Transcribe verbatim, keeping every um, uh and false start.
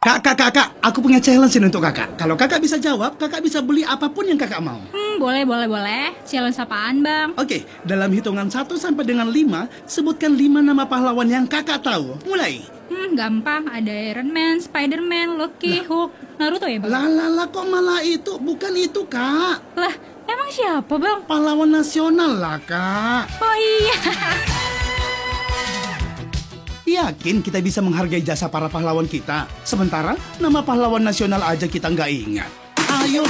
Kak, kak, kak, kak, aku punya challenge ini untuk kakak. Kalau kakak bisa jawab, kakak bisa beli apapun yang kakak mau. Hmm, boleh, boleh, boleh. Challenge apaan, Bang? Oke, dalam hitungan satu sampai dengan lima, sebutkan lima nama pahlawan yang kakak tahu. Mulai. Hmm, gampang. Ada Iron Man, Spider-Man, Loki, Hulk, Naruto ya, Bang? Lah, lah, lah, kok malah itu? Bukan itu, kak. Lah, emang siapa, Bang? Pahlawan nasional lah, kak. Oh iya. Yakin kita bisa menghargai jasa para pahlawan kita? Sementara nama pahlawan nasional aja kita nggak ingat. Ayo